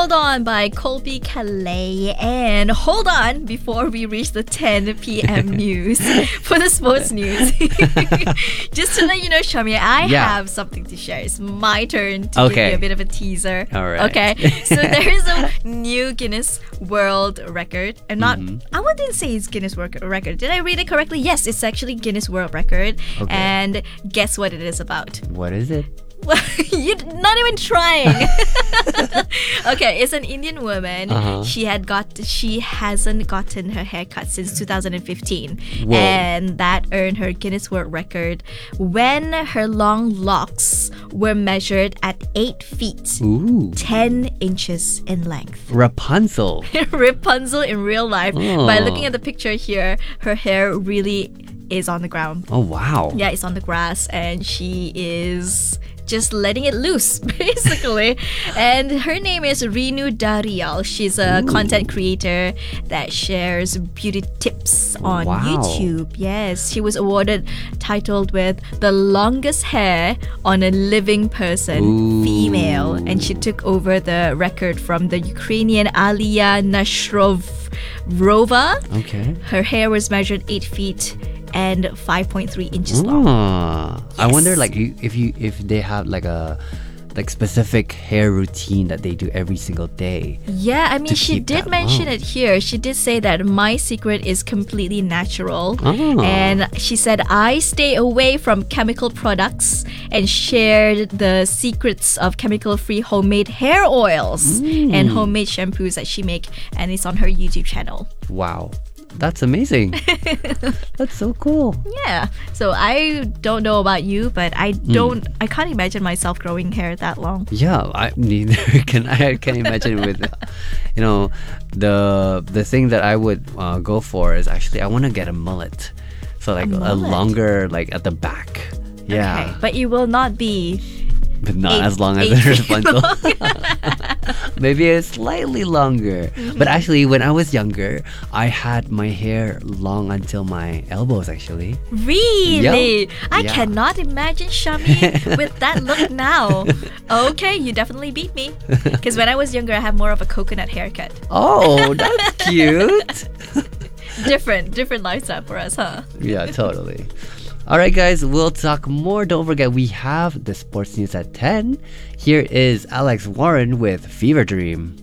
Hold On by Colby Calais. And hold on before we reach the 10 p.m. news for the sports news. Just to let you know, Shami, I have something to share. It's my turn to give you a bit of a teaser. All right. Okay. So there is a new Guinness World Record. I wouldn't say it's Guinness World Record. Did I read it correctly? Yes, it's actually Guinness World Record. Okay. And guess what it is about? What is it? Well, you're not even trying. Okay, it's an Indian woman. She hasn't gotten her hair cut since 2015. Whoa. And that earned her Guinness World Record when her long locks were measured at 8 feet, 10 inches in length. Rapunzel. Rapunzel in real life. By looking at the picture here, her hair really is on the ground. Oh, wow. Yeah, it's on the grass, and she is just letting it loose, basically. And her name is Renu Darial. She's a content creator that shares beauty tips on YouTube. Yes, she was awarded, titled with the longest hair on a living person, female. And she took over the record from the Ukrainian Alia Nashrovova. Okay. Her hair was measured 8 feet and 5.3 inches long. Yes. I wonder, like, if they have like a specific hair routine that they do every single day. Yeah, I mean, she did mention it here. She did say that my secret is completely natural. And she said, I stay away from chemical products and shared the secrets of chemical-free homemade hair oils and homemade shampoos that she make, and it's on her YouTube channel. Wow. That's amazing. That's so cool. Yeah. So I don't know about you, but I can't imagine myself growing hair that long. Yeah, neither can I. Can imagine with, the thing that I would go for is actually I want to get a mullet. So like a longer, like at the back. Yeah. Okay, but you will not be. But not as long as the Rapunzel. Maybe it's slightly longer. But actually, when I was younger, I had my hair long until my elbows, actually. Really? Yep. I cannot imagine Shami with that look now. Okay, you definitely beat me. Because when I was younger, I had more of a coconut haircut. Oh, that's cute. Different lifestyle for us, huh? Yeah, totally. All right, guys, we'll talk more. Don't forget, we have the sports news at 10. Here is Alex Warren with Fever Dream.